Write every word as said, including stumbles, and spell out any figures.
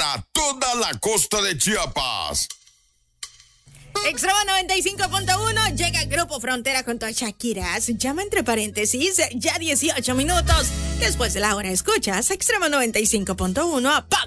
para toda la costa de Chiapas. Extremo noventa y cinco punto uno, llega el Grupo Frontera junto a Shakira. Se llama entre paréntesis, ya dieciocho minutos. Después de la hora escuchas Extremo noventa y cinco punto uno,